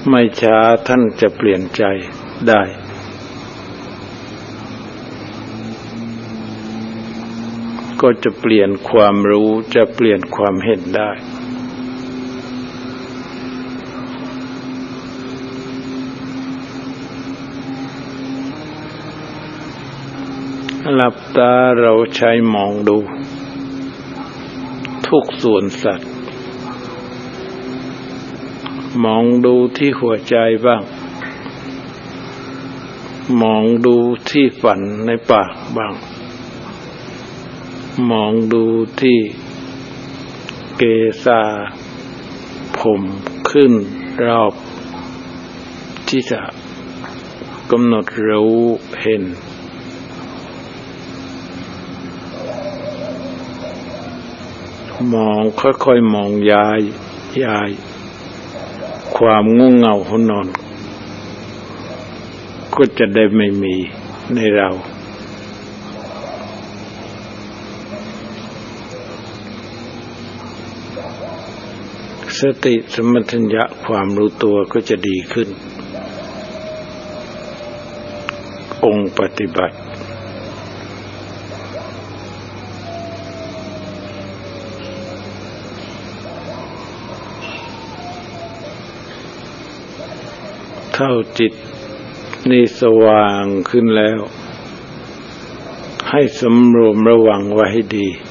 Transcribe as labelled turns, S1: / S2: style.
S1: ไม่ช้าท่านจะเปลี่ยนใจได้ก็จะเปลี่ยนความรู้จะเปลี่ยนความเห็นได้หลับตาเราใช้มองดูทุกส่วนสัตว์มองดูที่หัวใจบ้างมองดูที่ฝันในปากบ้างมองดูที่เกศาผมขึ้นรอบที่จะกำหนดรู้เห็นมองค่อยๆมองย้ายความง่วงเหงาหอนอนก็จะได้ไม่มีในเราสติสัมปชัญญะความรู้ตัวก็จะดีขึ้นองค์ปฏิบัติเท่าจิตนี่สว่างขึ้นแล้วให้สำรวมระวังไว้ให้ดี